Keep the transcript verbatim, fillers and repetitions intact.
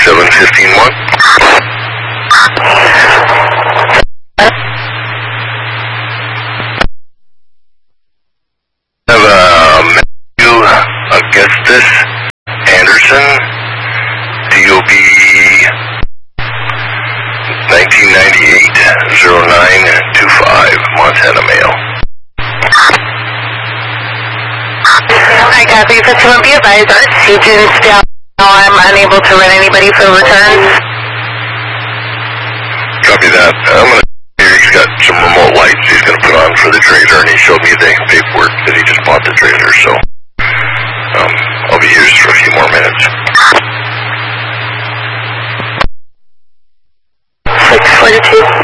seven fifteen one. I have a Matthew Augustus Anderson, D O B nineteen ninety-eight oh nine two five, Montana Mail. Hi, copy. Customer be advised, our agents down now. I'm unable to run anybody for returns. Copy that. I'm going to here. He's got some remote lights he's going to put on for the trailer, and he showed me the paperwork that he just bought the trailer, so um, I'll be used for a few more minutes. six forty-two.